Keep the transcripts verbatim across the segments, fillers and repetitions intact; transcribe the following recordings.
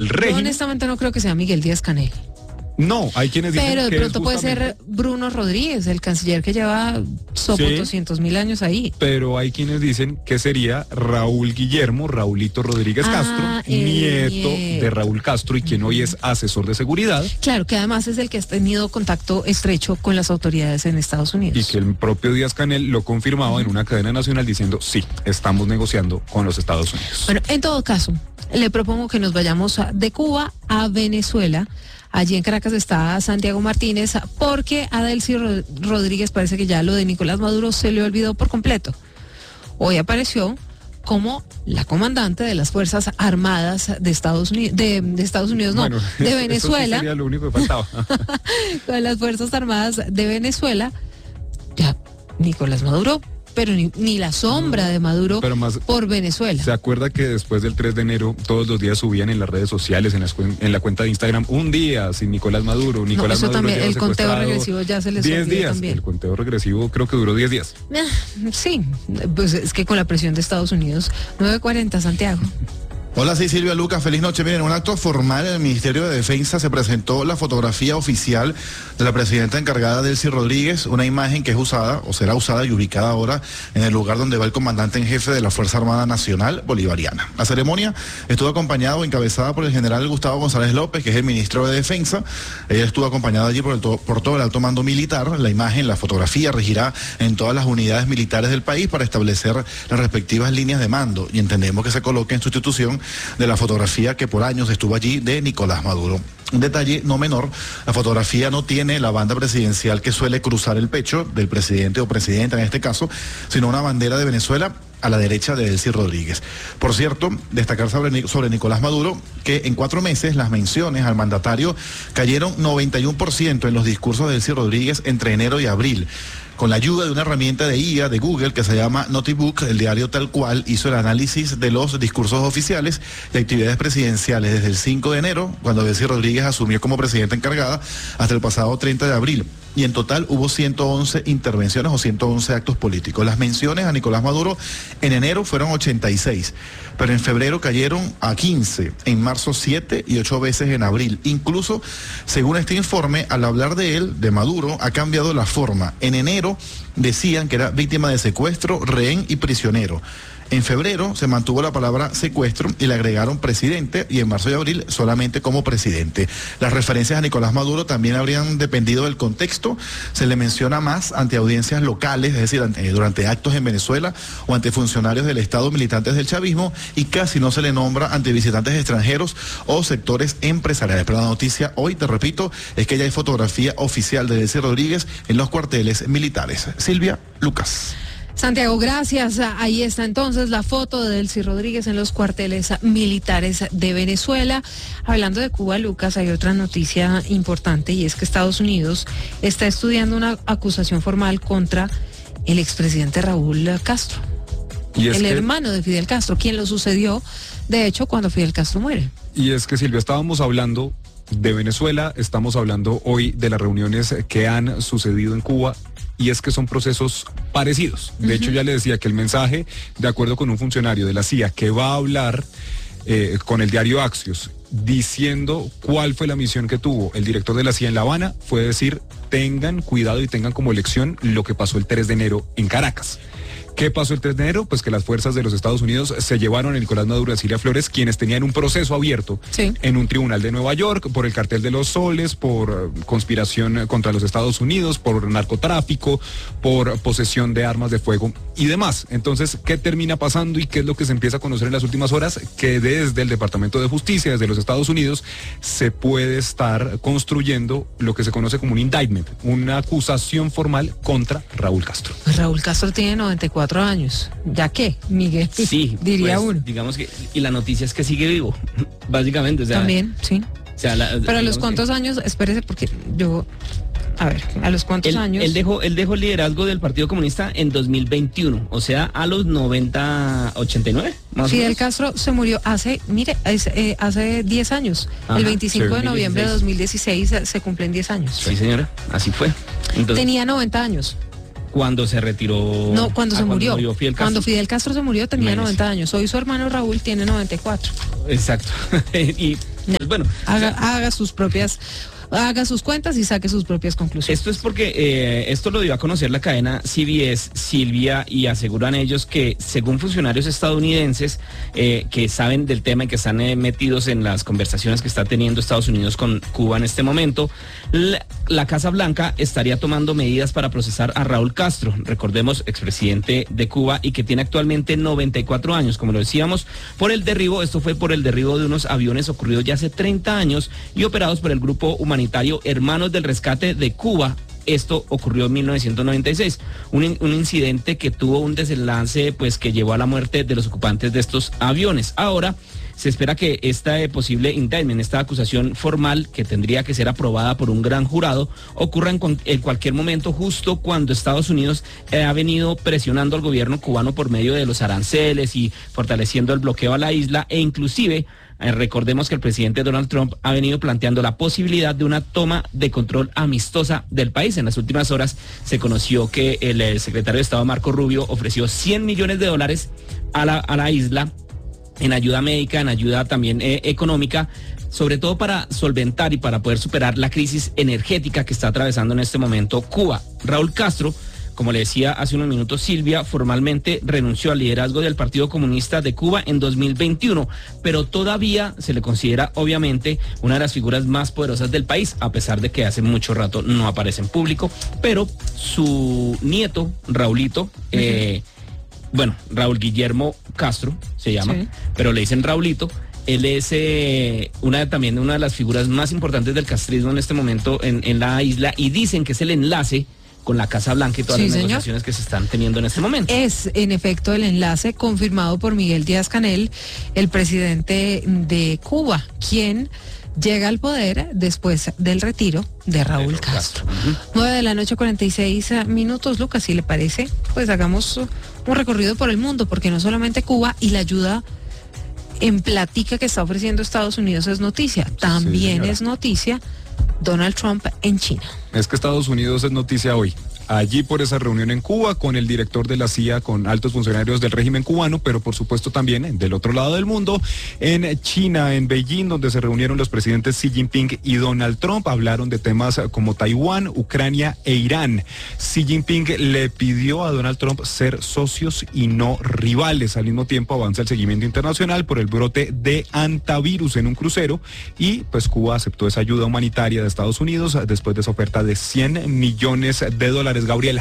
el régimen. Yo honestamente no creo que sea Miguel Díaz-Canel. No, hay quienes dicen Pero de que pronto es puede justamente... ser Bruno Rodríguez, el canciller que lleva sopo Sí, doscientos mil años ahí. Pero hay quienes dicen que sería Raúl Guillermo, Raulito Rodríguez Ah, Castro, el nieto nieto. de Raúl Castro y quien hoy es asesor de seguridad. Claro, que además es el que ha tenido contacto estrecho con las autoridades en Estados Unidos. Y que el propio Díaz-Canel lo confirmaba uh-huh. en una cadena nacional diciendo, sí, estamos negociando con los Estados Unidos. Bueno, en todo caso, le propongo que nos vayamos de Cuba a Venezuela. Allí en Caracas está Santiago Martínez, porque a Delcy Rodríguez parece que ya lo de Nicolás Maduro se le olvidó por completo. Hoy apareció como la comandante de las Fuerzas Armadas de Estados Unidos, de, de Estados Unidos, no, bueno, de Venezuela. Eso sí sería lo único que faltaba. Con las Fuerzas Armadas de Venezuela, ya Nicolás Maduro, pero ni, ni la sombra de Maduro más, por Venezuela. ¿Se acuerda que después del tres de enero todos los días subían en las redes sociales, en, las, en la cuenta de Instagram, un día sin Nicolás Maduro, Nicolás no, eso Maduro también, el conteo regresivo ya se les olvidó diez días, también. El conteo regresivo creo que duró diez días. Sí, pues es que con la presión de Estados Unidos, nueve cuarenta, Santiago. Hola, sí, Silvia, Lucas, feliz noche. Miren, en un acto formal en el Ministerio de Defensa se presentó la fotografía oficial de la presidenta encargada Delcy Rodríguez, una imagen que es usada o será usada y ubicada ahora en el lugar donde va el comandante en jefe de la Fuerza Armada Nacional Bolivariana. La ceremonia estuvo acompañada o encabezada por el general Gustavo González López, que es el ministro de Defensa. Ella estuvo acompañada allí por, el to- por todo el alto mando militar. La imagen, la fotografía regirá en todas las unidades militares del país para establecer las respectivas líneas de mando, y entendemos que se coloque en sustitución de la fotografía que por años estuvo allí de Nicolás Maduro. Un detalle no menor, la fotografía no tiene la banda presidencial que suele cruzar el pecho del presidente o presidenta en este caso, sino una bandera de Venezuela a la derecha de Delcy Rodríguez. Por cierto, destacar sobre, sobre Nicolás Maduro que en cuatro meses las menciones al mandatario cayeron noventa y uno por ciento en los discursos de Delcy Rodríguez entre enero y abril. Con la ayuda de una herramienta de I A de Google que se llama Notebook, el diario Tal Cual hizo el análisis de los discursos oficiales y actividades presidenciales desde el cinco de enero, cuando Delcy Rodríguez asumió como presidenta encargada, hasta el pasado treinta de abril. Y en total hubo ciento once intervenciones o ciento once actos políticos. Las menciones a Nicolás Maduro en enero fueron ochenta y seis, pero en febrero cayeron a quince, en marzo siete y ocho veces en abril. Incluso, según este informe, al hablar de él, de Maduro, ha cambiado la forma. En enero decían que era víctima de secuestro, rehén y prisionero. En febrero se mantuvo la palabra secuestro y le agregaron presidente, y en marzo y abril solamente como presidente. Las referencias a Nicolás Maduro también habrían dependido del contexto. Se le menciona más ante audiencias locales, es decir, ante, durante actos en Venezuela o ante funcionarios del Estado, militantes del chavismo, y casi no se le nombra ante visitantes extranjeros o sectores empresariales. Pero la noticia hoy, te repito, es que ya hay fotografía oficial de Delcy Rodríguez en los cuarteles militares. Silvia, Lucas. Santiago, gracias. Ahí está entonces la foto de Delcy Rodríguez en los cuarteles militares de Venezuela. Hablando de Cuba, Lucas, hay otra noticia importante, y es que Estados Unidos está estudiando una acusación formal contra el expresidente Raúl Castro, y es el que... hermano de Fidel Castro, quien lo sucedió, de hecho, cuando Fidel Castro muere. Y es que, Silvia, estábamos hablando de Venezuela, estamos hablando hoy de las reuniones que han sucedido en Cuba, y es que son procesos parecidos. De uh-huh. hecho, ya le decía que el mensaje, de acuerdo con un funcionario de la C I A que va a hablar eh, con el diario Axios, diciendo cuál fue la misión que tuvo el director de la C I A en La Habana, fue decir, tengan cuidado y tengan como lección lo que pasó el tres de enero en Caracas. ¿Qué pasó el tres de enero? Pues que las fuerzas de los Estados Unidos se llevaron a Nicolás Maduro y a Cilia Flores, quienes tenían un proceso abierto sí. en un tribunal de Nueva York por el cartel de los soles, por conspiración contra los Estados Unidos, por narcotráfico, por posesión de armas de fuego y demás. Entonces, ¿qué termina pasando y qué es lo que se empieza a conocer en las últimas horas? Que desde el Departamento de Justicia, desde los Estados Unidos, se puede estar construyendo lo que se conoce como un indictment, una acusación formal contra Raúl Castro. Raúl Castro tiene noventa y cuatro años. ¿Ya qué, Miguel? Sí, diría pues, uno. Digamos que, y la noticia es que sigue vivo, básicamente. O sea, también, sí. O sea, la, Pero a los cuántos que... años, espérese, porque yo, a ver, a los cuántos él, años. Él dejó, él dejó el liderazgo del Partido Comunista en dos mil veintiuno, o sea, a los noventa, ochenta y nueve, más Fidel o menos. Castro se murió hace, mire, es, eh, hace diez años. Ajá, el veinticinco de noviembre de dos mil dieciséis se, se cumplen diez años. Sí, señora, así fue. Entonces, tenía noventa años. Cuando se retiró. No, cuando se cuando murió. murió Fidel Castro. Cuando Fidel Castro se murió tenía Imagínese. noventa años. Hoy su hermano Raúl tiene noventa y cuatro. Exacto. y Pues bueno, haga, o sea, haga sus propias haga sus cuentas y saque sus propias conclusiones. Esto es porque eh, esto lo dio a conocer la cadena C B S, Silvia, y aseguran ellos que según funcionarios estadounidenses eh, que saben del tema y que están eh, metidos en las conversaciones que está teniendo Estados Unidos con Cuba en este momento, la, la Casa Blanca estaría tomando medidas para procesar a Raúl Castro, recordemos, expresidente de Cuba y que tiene actualmente noventa y cuatro años, como lo decíamos, por el derribo, esto fue por el derribo de unos aviones ocurridos ya hace treinta años y operados por el grupo humanitario Hermanos del Rescate de Cuba. Esto ocurrió en mil novecientos noventa y seis, un, un incidente que tuvo un desenlace pues que llevó a la muerte de los ocupantes de estos aviones. Ahora se espera que esta eh, posible indictment, esta acusación formal que tendría que ser aprobada por un gran jurado, ocurra en, en cualquier momento, justo cuando Estados Unidos eh, ha venido presionando al gobierno cubano por medio de los aranceles y fortaleciendo el bloqueo a la isla e inclusive Eh, recordemos que el presidente Donald Trump ha venido planteando la posibilidad de una toma de control amistosa del país. En las últimas horas se conoció que el, el secretario de Estado Marco Rubio ofreció cien millones de dólares a la, a la isla en ayuda médica, en ayuda también eh, económica, sobre todo para solventar y para poder superar la crisis energética que está atravesando en este momento Cuba. Raúl Castro, como le decía hace unos minutos Silvia, formalmente renunció al liderazgo del Partido Comunista de Cuba en dos mil veintiuno, pero todavía se le considera obviamente una de las figuras más poderosas del país, a pesar de que hace mucho rato no aparece en público, pero su nieto, Raulito, uh-huh. eh, bueno, Raúl Guillermo Castro se llama, sí. pero le dicen Raulito. Él es eh, una también una de las figuras más importantes del castrismo en este momento en, en la isla y dicen que es el enlace con la Casa Blanca y todas sí, las señor. negociaciones que se están teniendo en este momento. Es, en efecto, el enlace confirmado por Miguel Díaz-Canel, el presidente de Cuba, quien llega al poder después del retiro de Raúl de Castro. Castro. Uh-huh. nueve de la noche, cuarenta y seis minutos, Lucas, si le parece, pues hagamos un recorrido por el mundo, porque no solamente Cuba y la ayuda en plática que está ofreciendo Estados Unidos es noticia, también sí, es noticia Donald Trump en China. Es que Estados Unidos es noticia hoy. Allí por esa reunión en Cuba con el director de la C I A, con altos funcionarios del régimen cubano, pero por supuesto también del otro lado del mundo, en China, en Beijing, donde se reunieron los presidentes Xi Jinping y Donald Trump. Hablaron de temas como Taiwán, Ucrania e Irán. Xi Jinping le pidió a Donald Trump ser socios y no rivales. Al mismo tiempo avanza el seguimiento internacional por el brote de hantavirus en un crucero y pues Cuba aceptó esa ayuda humanitaria de Estados Unidos después de esa oferta de cien millones de dólares. Gabriela.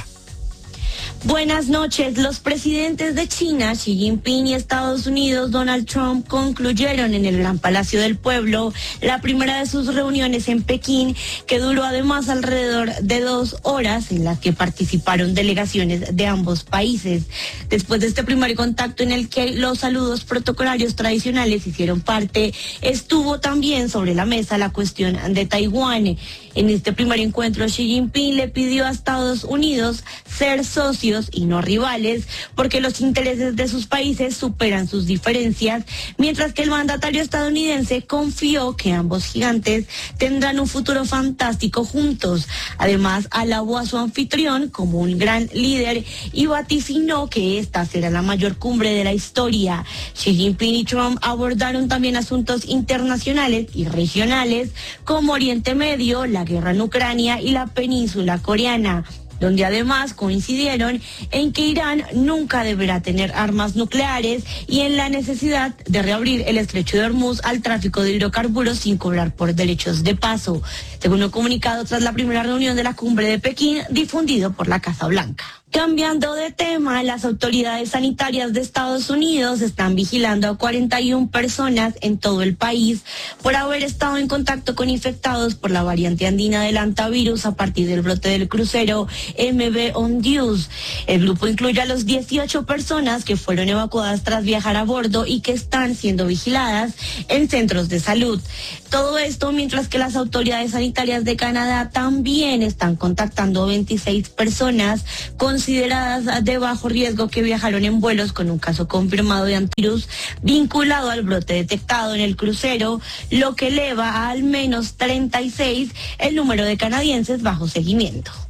Buenas noches. Los presidentes de China, Xi Jinping, y Estados Unidos, Donald Trump, concluyeron en el Gran Palacio del Pueblo la primera de sus reuniones en Pekín, que duró además alrededor de dos horas, en las que participaron delegaciones de ambos países. Después de este primer contacto en el que los saludos protocolarios tradicionales hicieron parte, estuvo también sobre la mesa la cuestión de Taiwán. En este primer encuentro, Xi Jinping le pidió a Estados Unidos ser socios y no rivales, porque los intereses de sus países superan sus diferencias, mientras que el mandatario estadounidense confió que ambos gigantes tendrán un futuro fantástico juntos. Además, alabó a su anfitrión como un gran líder y vaticinó que esta será la mayor cumbre de la historia. Xi Jinping y Trump abordaron también asuntos internacionales y regionales como Oriente Medio, la guerra en Ucrania y la península coreana, donde además coincidieron en que Irán nunca deberá tener armas nucleares y en la necesidad de reabrir el estrecho de Hormuz al tráfico de hidrocarburos sin cobrar por derechos de paso, según un comunicado tras la primera reunión de la cumbre de Pekín difundido por la Casa Blanca. Cambiando de tema, las autoridades sanitarias de Estados Unidos están vigilando a cuarenta y una personas en todo el país por haber estado en contacto con infectados por la variante andina del hantavirus a partir del brote del crucero M V Honduras. El grupo incluye a los dieciocho personas que fueron evacuadas tras viajar a bordo y que están siendo vigiladas en centros de salud. Todo esto mientras que las autoridades sanitarias de Canadá también están contactando a veintiséis personas consideradas de bajo riesgo que viajaron en vuelos con un caso confirmado de antivirus vinculado al brote detectado en el crucero, lo que eleva a al menos treinta y seis el número de canadienses bajo seguimiento.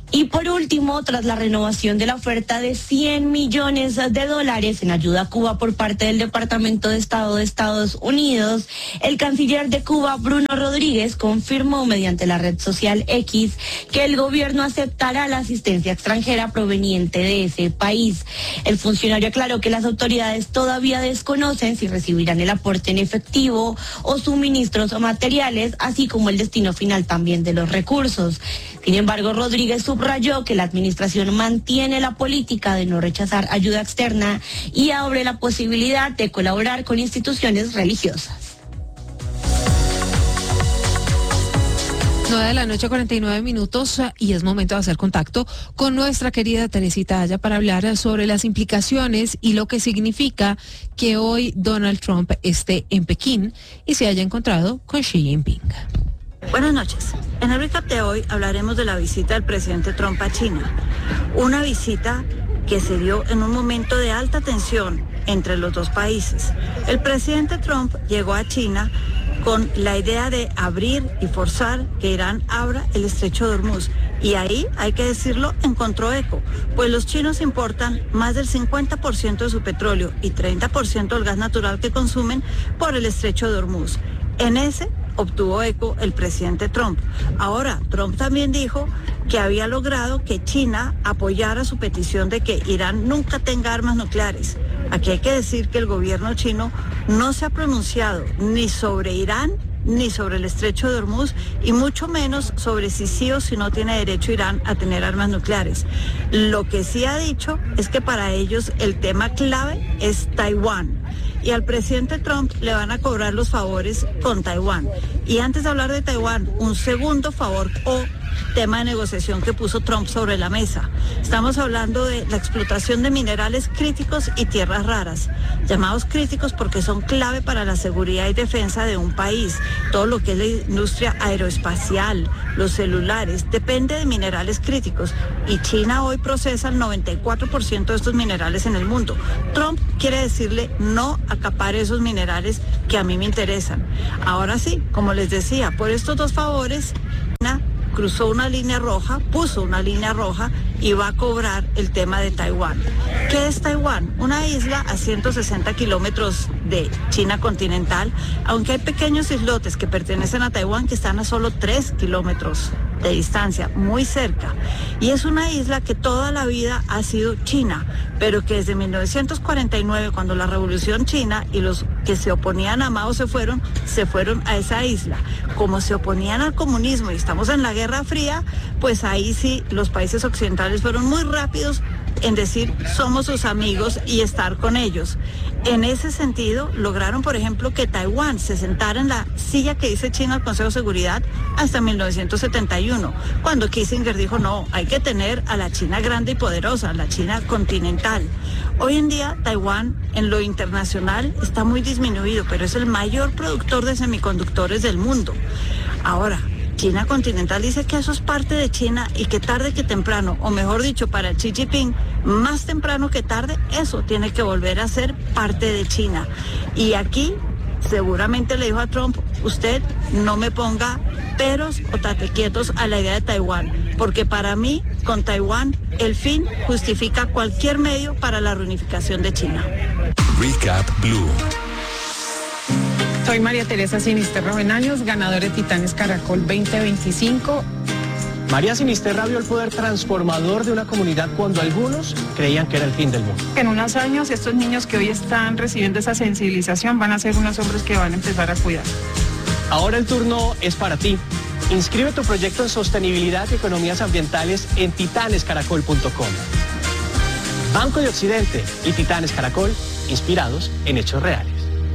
Y por último, tras la renovación de la oferta de cien millones de dólares en ayuda a Cuba por parte del Departamento de Estado de Estados Unidos, el canciller de Cuba, Bruno Rodríguez, confirmó mediante la red social X que el gobierno aceptará la asistencia extranjera proveniente de ese país. El funcionario aclaró que las autoridades todavía desconocen si recibirán el aporte en efectivo o suministros o materiales, así como el destino final también de los recursos. Sin embargo, Rodríguez subrayó que la administración mantiene la política de no rechazar ayuda externa y abre la posibilidad de colaborar con instituciones religiosas. nueve de la noche, cuarenta y nueve minutos, y es momento de hacer contacto con nuestra querida Teresita Aya para hablar sobre las implicaciones y lo que significa que hoy Donald Trump esté en Pekín y se haya encontrado con Xi Jinping. Buenas noches. En el recap de hoy hablaremos de la visita del presidente Trump a China. Una visita que se dio en un momento de alta tensión entre los dos países. El presidente Trump llegó a China con la idea de abrir y forzar que Irán abra el estrecho de Hormuz. Y ahí, hay que decirlo, encontró eco, pues los chinos importan más del cincuenta por ciento de su petróleo y treinta por ciento del gas natural que consumen por el estrecho de Hormuz. En ese obtuvo eco el presidente Trump. Ahora, Trump también dijo que había logrado que China apoyara su petición de que Irán nunca tenga armas nucleares. Aquí hay que decir que el gobierno chino no se ha pronunciado ni sobre Irán ni sobre el estrecho de Hormuz y mucho menos sobre si sí o si no tiene derecho Irán a tener armas nucleares. Lo que sí ha dicho es que para ellos el tema clave es Taiwán. Y al presidente Trump le van a cobrar los favores con Taiwán. Y antes de hablar de Taiwán, un segundo favor o tema de negociación que puso Trump sobre la mesa. Estamos hablando de la explotación de minerales críticos y tierras raras, llamados críticos porque son clave para la seguridad y defensa de un país. Todo lo que es la industria aeroespacial, los celulares, depende de minerales críticos y China hoy procesa el noventa y cuatro por ciento de estos minerales en el mundo. Trump quiere decirle no acapar esos minerales que a mí me interesan. Ahora sí, como les decía, por estos dos favores, China cruzó una línea roja, puso una línea roja y va a cobrar el tema de Taiwán. ¿Qué es Taiwán? Una isla a ciento sesenta kilómetros de China continental, aunque hay pequeños islotes que pertenecen a Taiwán que están a solo tres kilómetros de distancia, muy cerca. Y es una isla que toda la vida ha sido China, pero que desde mil novecientos cuarenta y nueve, cuando la Revolución China y los que se oponían a Mao se fueron, se fueron a esa isla. Como se oponían al comunismo y estamos en la Guerra Fría, pues ahí sí los países occidentales fueron muy rápidos en decir somos sus amigos y estar con ellos. En ese sentido, lograron, por ejemplo, que Taiwán se sentara en la silla que dice China al Consejo de Seguridad hasta mil novecientos setenta y uno, cuando Kissinger dijo no, hay que tener a la China grande y poderosa, la China continental. Hoy en día, Taiwán en lo internacional está muy disminuido, pero es el mayor productor de semiconductores del mundo. Ahora, China continental dice que eso es parte de China y que tarde que temprano, o mejor dicho, para Xi Jinping, más temprano que tarde, eso tiene que volver a ser parte de China. Y aquí seguramente le dijo a Trump, usted no me ponga peros o tatequietos a la idea de Taiwán, porque para mí, con Taiwán, el fin justifica cualquier medio para la reunificación de China. Recap Blue. Soy María Teresa Sinisterra Benaños, ganadora de Titanes Caracol veinte veinticinco. María Sinisterra vio el poder transformador de una comunidad cuando algunos creían que era el fin del mundo. En unos años, estos niños que hoy están recibiendo esa sensibilización van a ser unos hombres que van a empezar a cuidar. Ahora el turno es para ti. Inscribe tu proyecto en sostenibilidad y economías ambientales en titanes caracol punto com. Banco de Occidente y Titanes Caracol, inspirados en hechos reales.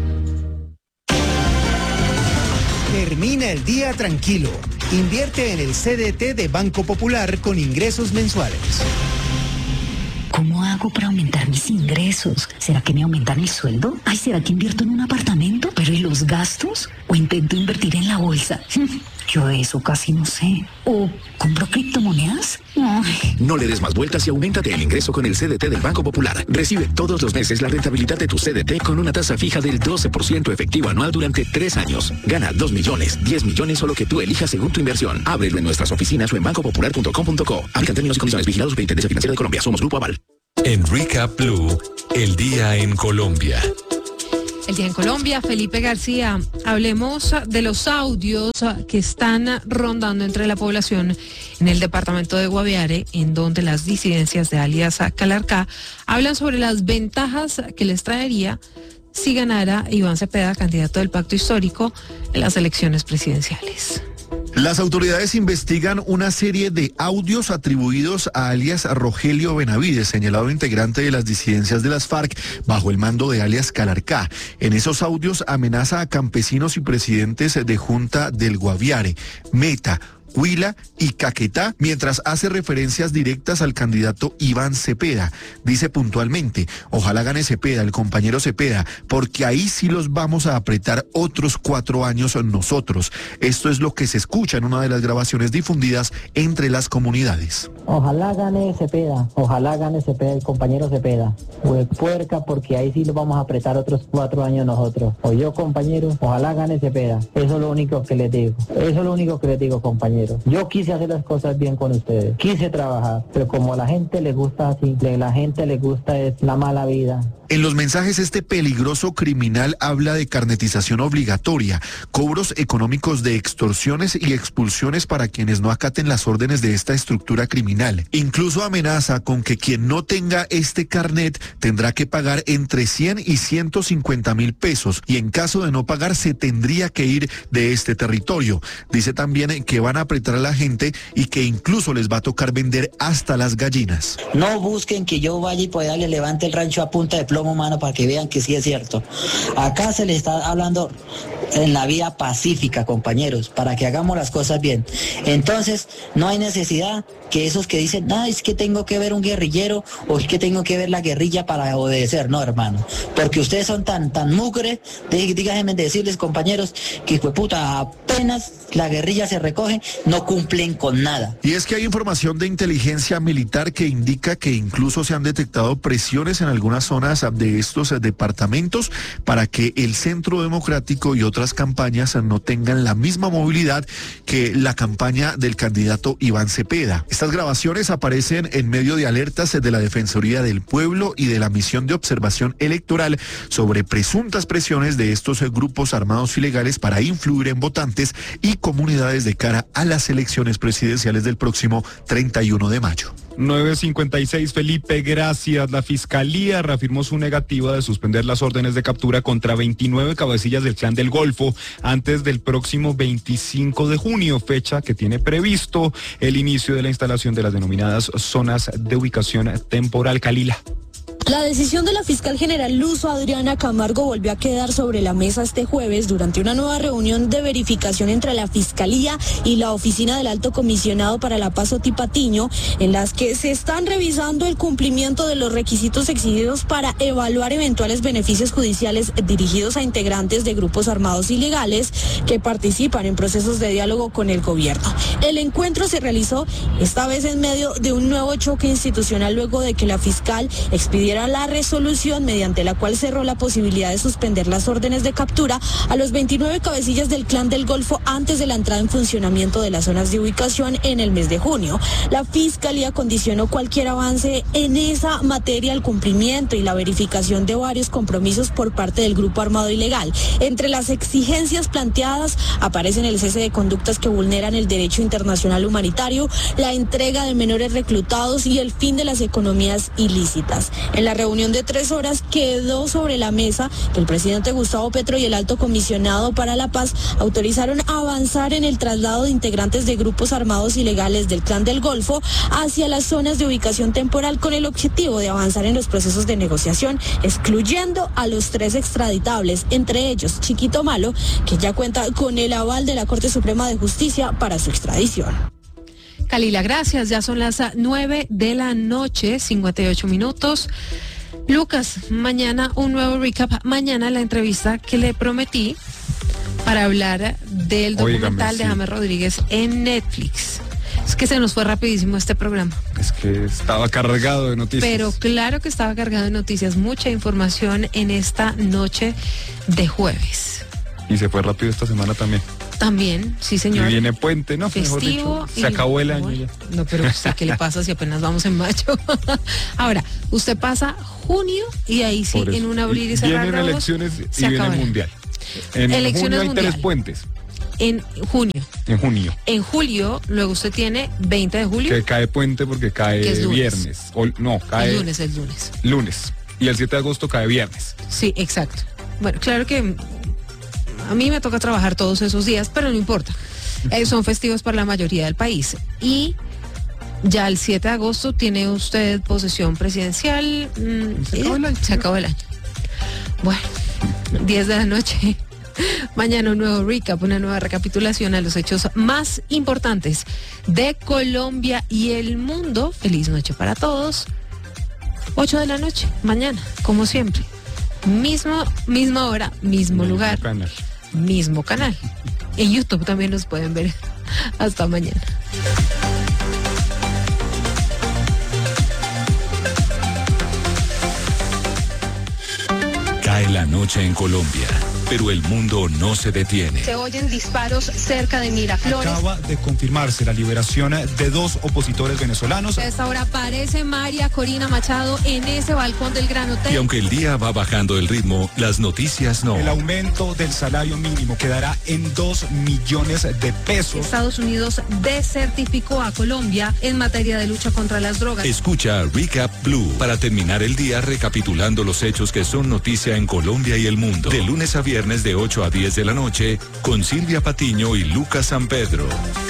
Termina el día tranquilo. Invierte en el C D T de Banco Popular con ingresos mensuales. ¿Cómo hago para aumentar mis ingresos? ¿Será que me aumentan el sueldo? Ay, ¿será que invierto en un apartamento? ¿Pero y los gastos? ¿O intento invertir en la bolsa? Yo de eso casi no sé. ¿O compro criptomonedas? Ay. No le des más vueltas y auméntate el ingreso con el C D T del Banco Popular. Recibe todos los meses la rentabilidad de tu C D T con una tasa fija del doce por ciento efectivo anual durante tres años. Gana dos millones, diez millones o lo que tú elijas según tu inversión. Ábrelo en nuestras oficinas o en banco popular punto com punto co. Aplican términos y condiciones. Vigilados Superintendencia Financiera de Colombia. Somos Grupo Aval. En Recap Blue, el día en Colombia. El día en Colombia, Felipe García, hablemos de los audios que están rondando entre la población en el departamento de Guaviare, en donde las disidencias de alias Calarcá hablan sobre las ventajas que les traería si ganara Iván Cepeda, candidato del Pacto Histórico, en las elecciones presidenciales. Las autoridades investigan una serie de audios atribuidos a alias Rogelio Benavides, señalado integrante de las disidencias de las FARC, bajo el mando de alias Calarcá. En esos audios amenaza a campesinos y presidentes de Junta del Guaviare, Meta, Huila y Caquetá, mientras hace referencias directas al candidato Iván Cepeda. Dice puntualmente, ojalá gane Cepeda, el compañero Cepeda, porque ahí sí los vamos a apretar otros cuatro años nosotros. Esto es lo que se escucha en una de las grabaciones difundidas entre las comunidades. Ojalá gane Cepeda, ojalá gane Cepeda, el compañero Cepeda. Hue puerca, porque ahí sí los vamos a apretar otros cuatro años nosotros. O yo, compañero, ojalá gane Cepeda. Eso es lo único que les digo. Eso es lo único que les digo, compañero. Yo quise hacer las cosas bien con ustedes, quise trabajar, pero como a la gente le gusta así, a la gente le gusta es la mala vida. En los mensajes, este peligroso criminal habla de carnetización obligatoria, cobros económicos de extorsiones y expulsiones para quienes no acaten las órdenes de esta estructura criminal. Incluso amenaza con que quien no tenga este carnet tendrá que pagar entre cien y ciento cincuenta mil pesos y en caso de no pagar se tendría que ir de este territorio. Dice también que van a apretar a la gente y que incluso les va a tocar vender hasta las gallinas. No busquen que yo vaya y pueda le levante el rancho a punta de plomo, mano, para que vean que sí es cierto. Acá se le está hablando en la vía pacífica, compañeros, para que hagamos las cosas bien. Entonces, no hay necesidad que esos que dicen, no, es que tengo que ver un guerrillero o es que tengo que ver la guerrilla para obedecer. No, hermano, porque ustedes son tan tan mugre, díganme decirles, compañeros, que fue puta, apenas la guerrilla se recoge, no cumplen con nada. Y es que hay información de inteligencia militar que indica que incluso se han detectado presiones en algunas zonas de estos departamentos para que el Centro Democrático y otras campañas no tengan la misma movilidad que la campaña del candidato Iván Cepeda. Estas grabaciones aparecen en medio de alertas de la Defensoría del Pueblo y de la Misión de Observación Electoral sobre presuntas presiones de estos grupos armados ilegales para influir en votantes y comunidades de cara a las elecciones presidenciales del próximo treinta y uno de mayo. nueve cincuenta y seis, Felipe, gracias. La Fiscalía reafirmó su negativa de suspender las órdenes de captura contra veintinueve cabecillas del Clan del Golfo antes del próximo veinticinco de junio, fecha que tiene previsto el inicio de la instalación de las denominadas zonas de ubicación temporal. Kalila. La decisión de la fiscal general Luz Adriana Camargo volvió a quedar sobre la mesa este jueves durante una nueva reunión de verificación entre la Fiscalía y la Oficina del Alto Comisionado para la Paz Oti Patiño, en las que se están revisando el cumplimiento de los requisitos exigidos para evaluar eventuales beneficios judiciales dirigidos a integrantes de grupos armados ilegales que participan en procesos de diálogo con el gobierno. El encuentro se realizó esta vez en medio de un nuevo choque institucional luego de que la fiscal expidiera la resolución mediante la cual cerró la posibilidad de suspender las órdenes de captura a los veintinueve cabecillas del Clan del Golfo antes de la entrada en funcionamiento de las zonas de ubicación en el mes de junio. La Fiscalía condicionó cualquier avance en esa materia al cumplimiento y la verificación de varios compromisos por parte del grupo armado ilegal. Entre las exigencias planteadas aparecen el cese de conductas que vulneran el derecho internacional humanitario, la entrega de menores reclutados y el fin de las economías ilícitas. En la reunión de tres horas quedó sobre la mesa que el presidente Gustavo Petro y el alto comisionado para la paz autorizaron avanzar en el traslado de integrantes de grupos armados ilegales del Clan del Golfo hacia las zonas de ubicación temporal con el objetivo de avanzar en los procesos de negociación, excluyendo a los tres extraditables, entre ellos Chiquito Malo, que ya cuenta con el aval de la Corte Suprema de Justicia para su extradición. Kalila, gracias. Ya son las nueve de la noche, cincuenta y ocho minutos. Lucas, mañana un nuevo recap. Mañana la entrevista que le prometí para hablar del documental Óigame, sí. de James Rodríguez en Netflix. Es que se nos fue rapidísimo este programa. Es que estaba cargado de noticias. Pero claro que estaba cargado de noticias, mucha información en esta noche de jueves. Y se fue rápido esta semana también. También, sí señor. Y viene puente, ¿no? Festivo. Mejor dicho, se y... acabó el año bueno, ya. No, pero ¿usted qué le pasa si apenas vamos en mayo? Ahora, usted pasa junio y ahí sí, en un abrir y cerrar vienen de ojos, elecciones se y viene acaba el el mundial. En Elecciones junio hay mundial. tres puentes. En junio. En junio. En julio, luego usted tiene veinte de julio. Que cae puente porque cae Que es lunes. viernes. O, no, cae El lunes, el lunes. lunes. Y el siete de agosto cae viernes. Sí, exacto. Bueno, claro que a mí me toca trabajar todos esos días, pero no importa. Eh, son festivos para la mayoría del país. Y ya el siete de agosto tiene usted posesión presidencial. Mm, Se acabó el año. Se acabó el año. Bueno, diez de la noche. Mañana un nuevo recap, una nueva recapitulación a los hechos más importantes de Colombia y el mundo. Feliz noche para todos. ocho de la noche, mañana, como siempre. Mismo, misma hora, mismo, mismo lugar, canal. mismo canal. En YouTube también nos pueden ver. Hasta mañana. Cae la noche en Colombia, pero el mundo no se detiene. Se oyen disparos cerca de Miraflores. Acaba de confirmarse la liberación de dos opositores venezolanos. A esta hora aparece María Corina Machado en ese balcón del Gran Hotel. Y aunque el día va bajando el ritmo, las noticias no. El aumento del salario mínimo quedará en dos millones de pesos. Estados Unidos desertificó a Colombia en materia de lucha contra las drogas. Escucha Recap Blue para terminar el día recapitulando los hechos que son noticia en Colombia y el mundo. De lunes a viernes de ocho a diez de la noche con Silvia Patiño y Lucas San Pedro.